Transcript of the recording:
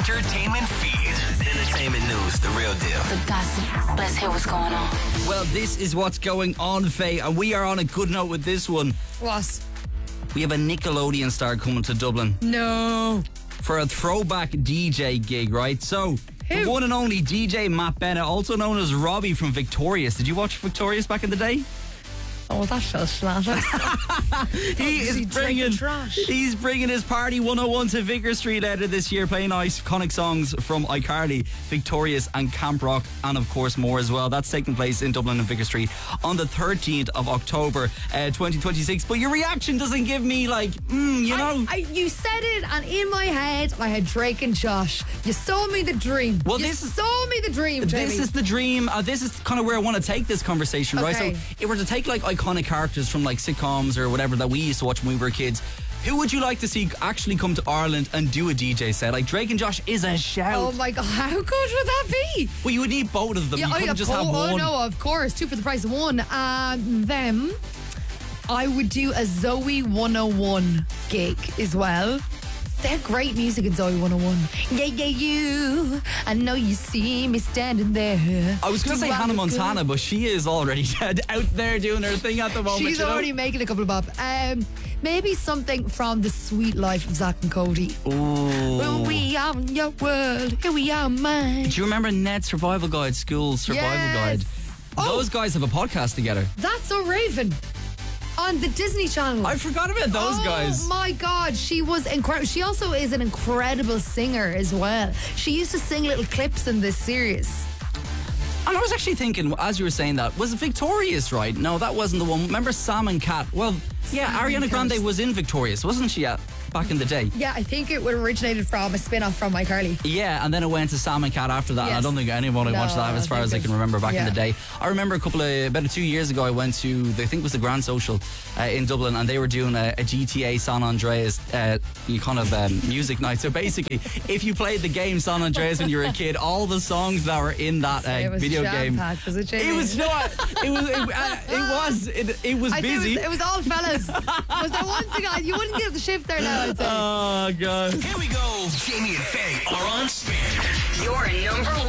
entertainment feed. Entertainment news, the real deal. The gossip. Let's hear what's going on. Well, this is what's going on, Faye, and we are on a good note with this one. What? We have a Nickelodeon star coming to Dublin No. for a throwback DJ gig, right? So, Who? the one and only DJ Matt Bennett, also known as Robbie from Victorious. Did you watch Victorious back in the day? Oh, that felt flat. He's bringing his Party 101 to Vicar Street later this year, playing iconic songs from iCarly, Victorious and Camp Rock, and of course more as well. That's taking place in Dublin and Vicar Street on the 13th of October 2026. But your reaction doesn't give me you know. You said it, and in my head, I had Drake and Josh. You sold me the dream. Well, you sold me the dream, Jamie. This is the dream. This is kind of where I want to take this conversation, right? Okay. So, if we're to take iconic characters from sitcoms or whatever that we used to watch when we were kids, who would you like to see actually come to Ireland and do a DJ set? Like Drake and Josh is a shout. Oh my God, how good would that be? Well, you would need both of them. You couldn't just have one. Oh no, of course, two for the price of one. Them, I would do a Zoe 101 gig as well. They have great music in Zoe 101. Yeah, you. I know you see me standing there. I was going to say Hannah Montana, but she is already out there doing her thing at the moment. She's already making a couple of bop. Maybe something from The Sweet Life of Zach and Cody. Ooh. When we are in your world, here we are mine. Do you remember Ned Survival Guide, School Survival Guide? Those guys have a podcast together. That's So Raven. On the Disney Channel. I forgot about those guys. Oh my God, she was incredible. She also is an incredible singer as well. She used to sing little clips in this series. And I was actually thinking, as you were saying that, was it Victorious, right? No, that wasn't the one. Remember Sam and Cat? Well, yeah, Ariana Grande was in Victorious, wasn't she, back in the day? Yeah, I think it originated from a spin-off from iCarly. Yeah, and then it went to Sam and Cat after that. Yes. And I don't think anyone watched that as far as I can remember back in the day. I remember about 2 years ago, I went to, I think it was the Grand Social in Dublin, and they were doing a GTA San Andreas music night. So basically, if you played the game San Andreas when you were a kid, all the songs that were in that video game. Was it, Jamie? It was, it was busy. It was all fellas. Was there one thing you wouldn't give the shift there now, I'd say. Oh, God. Here we go. Jamie and Faye are on spin. Your number